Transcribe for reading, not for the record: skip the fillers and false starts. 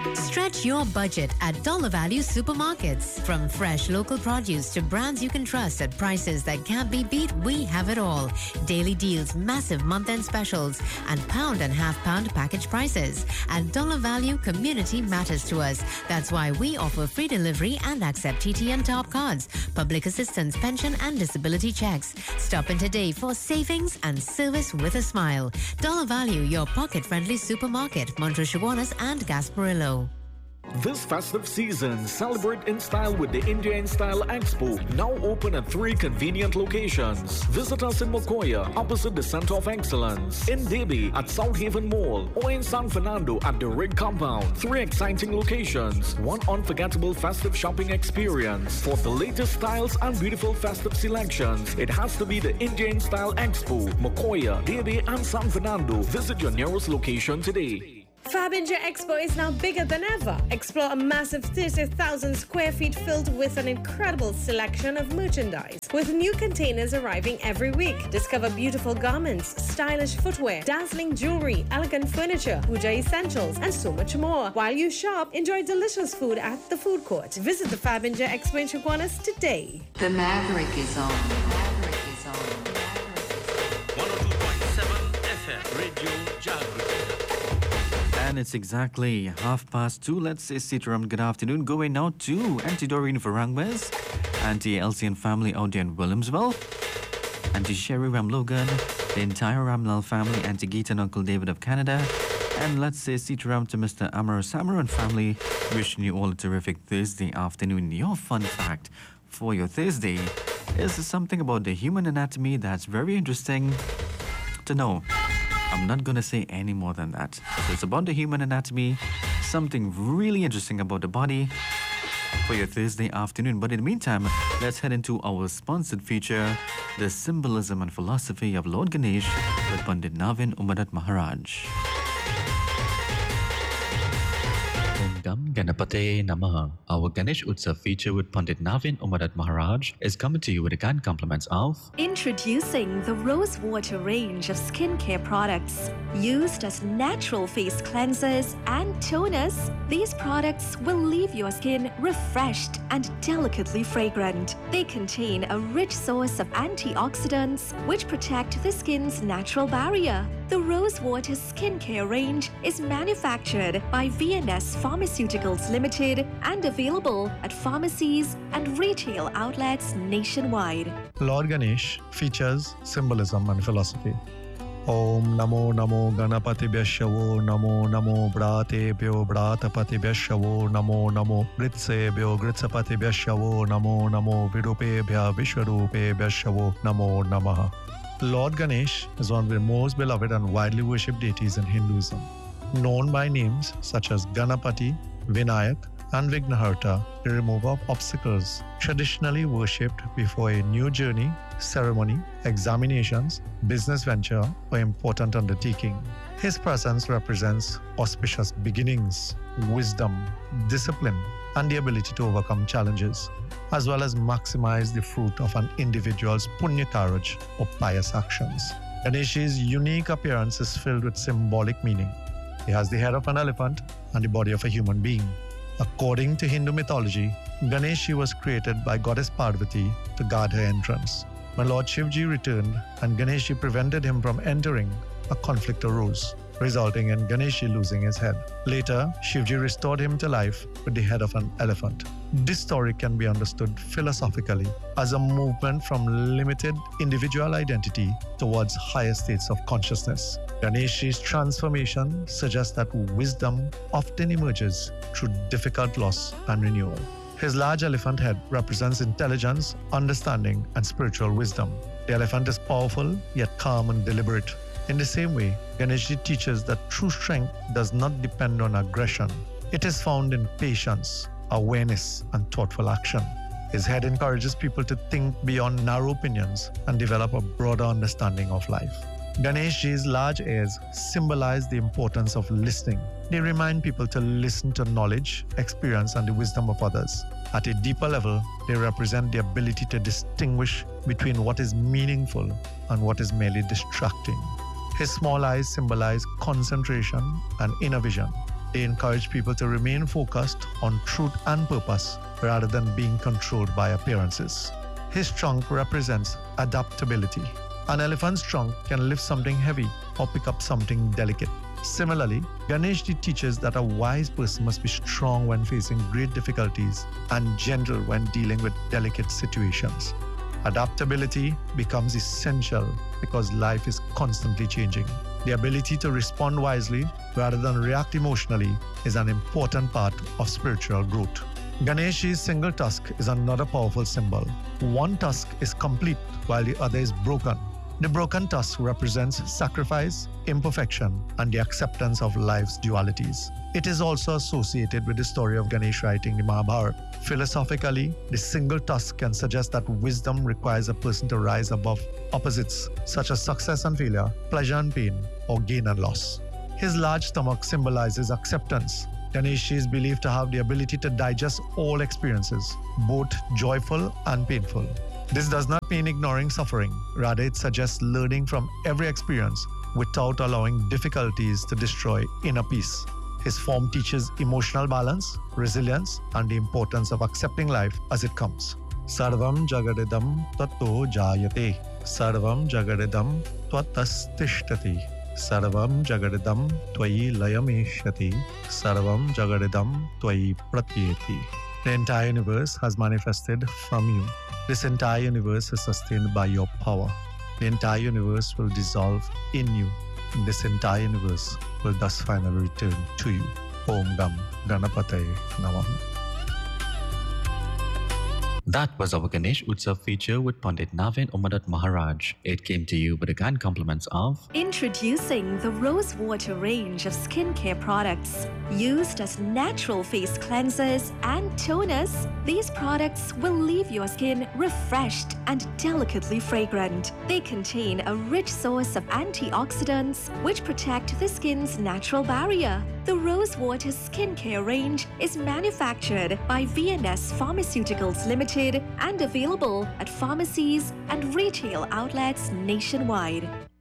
Stretch your budget at Dollar Value Supermarkets. From fresh local produce to brands you can trust at prices that can't be beat, we have it all. Daily deals, massive month-end specials, and pound and half-pound package prices. At Dollar Value, community matters to us. That's why we offer free delivery and accept TTN Top cards, public assistance, pension and disability checks. Stop in today for savings and service with a smile. Dollar Value, your pocket-friendly supermarket, Montreux-Chaguanas and Gasparillo. This festive season, celebrate in style with the India in Style Expo, now open at 3 convenient locations. Visit us in Mokoya, opposite the Center of Excellence, in Debi at South Haven Mall, or in San Fernando at the Rig Compound. 3 exciting locations, 1 unforgettable festive shopping experience. For the latest styles and beautiful festive selections, it has to be the India in Style Expo, Mokoya, Debi and San Fernando. Visit your nearest location today. Fabinja Expo is now bigger than ever. Explore a massive 30,000 square feet filled with an incredible selection of merchandise, with new containers arriving every week. Discover beautiful garments, stylish footwear, dazzling jewelry, elegant furniture, puja essentials, and so much more. While you shop, enjoy delicious food at the food court. Visit the Fabinja Expo in Chaguanas today. The Maverick is on. The Maverick is on. 102.7 FM Radio Jagriti. And it's exactly 2:30. Let's say Sitaram, good afternoon. Going now to Auntie Doreen Farangwes, Auntie Elsie and family out there in Williamsville, Auntie Sherry Ramlogan, the entire Ramlal family, Auntie Geeta and Uncle David of Canada. And let's say Sitaram to Mr. Amar Samar and family, wishing you all a terrific Thursday afternoon. Your fun fact for your Thursday is something about the human anatomy that's very interesting to know. I'm not going to say any more than that. So it's about the human anatomy, something really interesting about the body for your Thursday afternoon. But in the meantime, let's head into our sponsored feature, The Symbolism and Philosophy of Lord Ganesh with Pandit Navin Umadat Maharaj. Om Gam Ganapate Namaha. Our Ganesh Utsav feature with Pandit Navin Umadat Maharaj is coming to you with the kind compliments of Introducing the Rose Water range of skincare products. Used as natural face cleansers and toners, these products will leave your skin refreshed and delicately fragrant. They contain a rich source of antioxidants which protect the skin's natural barrier. The Rose Water skincare range is manufactured by VNS Pharmaceuticals Limited and available at pharmacies and retail outlets nationwide. Lord Ganesh features symbolism and philosophy. Om Namo Namo Ganapati Bhyashavo Namo Namo Brate Bhyo Bratapati Bhyashavo Namo Namo Gritse Bhyo Gritsapati Bhyashavo Namo Namo Virupe Bhya Vishwarupe Bhyashavo Namo Namaha. Lord Ganesh is one of the most beloved and widely worshipped deities in Hinduism. Known by names such as Ganapati, Vinayak, and Vignaharta, the remover of obstacles, traditionally worshipped before a new journey, ceremony, examinations, business venture, or important undertaking. His presence represents auspicious beginnings, wisdom, discipline, and the ability to overcome challenges, as well as maximize the fruit of an individual's punya karaj or pious actions. Ganeshi's unique appearance is filled with symbolic meaning. He has the head of an elephant and the body of a human being. According to Hindu mythology, Ganeshi was created by goddess Parvati to guard her entrance. When Lord Shivji returned and Ganeshi prevented him from entering, a conflict arose, resulting in Ganeshi losing his head. Later, Shivji restored him to life with the head of an elephant. This story can be understood philosophically as a movement from limited individual identity towards higher states of consciousness. Ganeshi's transformation suggests that wisdom often emerges through difficult loss and renewal. His large elephant head represents intelligence, understanding, and spiritual wisdom. The elephant is powerful, yet calm and deliberate. In the same way, Ganesh teaches that true strength does not depend on aggression. It is found in patience, awareness, and thoughtful action. His head encourages people to think beyond narrow opinions and develop a broader understanding of life. Ganeshji's large ears symbolize the importance of listening. They remind people to listen to knowledge, experience, and the wisdom of others. At a deeper level, they represent the ability to distinguish between what is meaningful and what is merely distracting. His small eyes symbolize concentration and inner vision. They encourage people to remain focused on truth and purpose rather than being controlled by appearances. His trunk represents adaptability. An elephant's trunk can lift something heavy or pick up something delicate. Similarly, Ganeshji teaches that a wise person must be strong when facing great difficulties and gentle when dealing with delicate situations. Adaptability becomes essential because life is constantly changing. The ability to respond wisely rather than react emotionally is an important part of spiritual growth. Ganeshji's single tusk is another powerful symbol. One tusk is complete while the other is broken. The broken tusk represents sacrifice, imperfection, and the acceptance of life's dualities. It is also associated with the story of Ganesh writing the Mahabharata. Philosophically, the single tusk can suggest that wisdom requires a person to rise above opposites such as success and failure, pleasure and pain, or gain and loss. His large stomach symbolizes acceptance. Ganeshji is believed to have the ability to digest all experiences, both joyful and painful. This does not mean ignoring suffering. Rather, it suggests learning from every experience without allowing difficulties to destroy inner peace. His form teaches emotional balance, resilience, and the importance of accepting life as it comes. Sarvam jagadidam tatto jayate. Sarvam jagadidam tvatastishtati. Sarvam jagadidam tvayi layameshyati. Sarvam jagadidam tvayi pratyeti. The entire universe has manifested from you. This entire universe is sustained by your power. The entire universe will dissolve in you. This entire universe will thus finally return to you. Om Gam Ganapataye Namah. That was our Ganesh Utsav feature with Pandit Navin Umadat Maharaj. It came to you with the kind compliments of Introducing the Rose Water range of skincare products. Used as natural face cleansers and toners, these products will leave your skin refreshed and delicately fragrant. They contain a rich source of antioxidants which protect the skin's natural barrier. The Rose Water skincare range is manufactured by VNS Pharmaceuticals Limited and available at pharmacies and retail outlets nationwide.